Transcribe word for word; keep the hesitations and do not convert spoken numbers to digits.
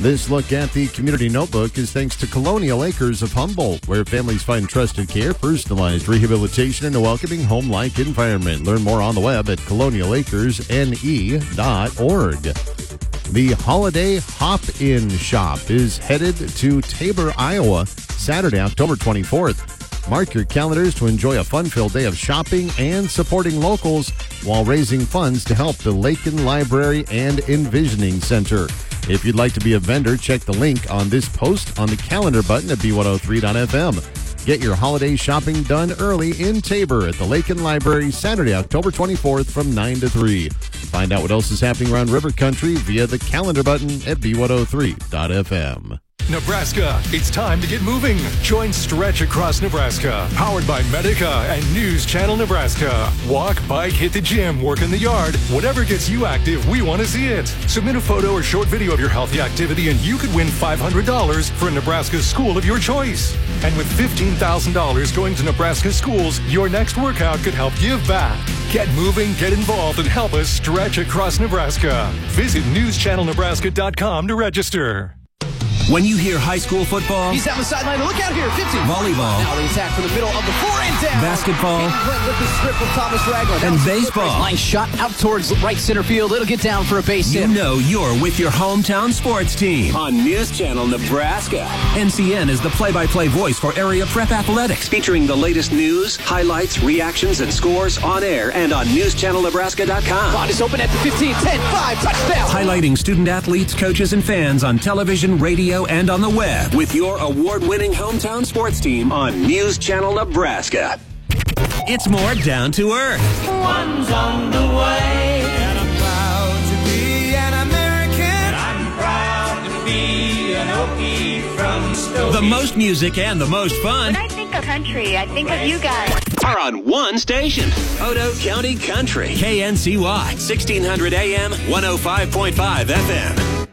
This look at the Community Notebook is thanks to Colonial Acres of Humboldt, where families find trusted care, personalized rehabilitation, and a welcoming home-like environment. Learn more on the web at colonial acres n e dot org. The Holiday Hop-In Shop is headed to Tabor, Iowa, Saturday, October twenty-fourth. Mark your calendars to enjoy a fun-filled day of shopping and supporting locals while raising funds to help the Lakin Library and Envisioning Center. If you'd like to be a vendor, check the link on this post on the calendar button at B one oh three dot f m. Get your holiday shopping done early in Tabor at the Lakin Library, Saturday, October twenty-fourth from nine to three. Find out what else is happening around River Country via the calendar button at B one oh three dot f m. Nebraska, it's time to get moving. Join Stretch Across Nebraska, powered by Medica and News Channel Nebraska. Walk, bike, hit the gym, work in the yard. Whatever gets you active, we want to see it. Submit a photo or short video of your healthy activity and you could win five hundred dollars for a Nebraska school of your choice. And with fifteen thousand dollars going to Nebraska schools, your next workout could help give back. Get moving, get involved, and help us stretch across Nebraska. Visit news channel nebraska dot com to register. When you hear high school football, he's down the sideline. Look out here, fifty. Volleyball. Now the attack from the middle of the floor and down. Basketball. With the strip of Thomas Ragland. And baseball. Line shot out towards right center field. It'll get down for a base hit. You know you're with your hometown sports team on News Channel Nebraska. N C N is the play-by-play voice for area prep athletics, featuring the latest news, highlights, reactions, and scores on air and on news channel nebraska dot com. Bond is open at the fifteen, ten, five, touchdown. Highlighting student athletes, coaches, and fans on television, radio, and on the web. With your award-winning hometown sports team on News Channel Nebraska. It's more down to earth. One's on the way, and I'm proud to be an American. I'm proud to be an Okie from Stokey. The most music and the most fun. When I think of country, I think of you guys. Are on one station, Odo County Country. K N C Y, sixteen hundred A M, one oh five point five F M.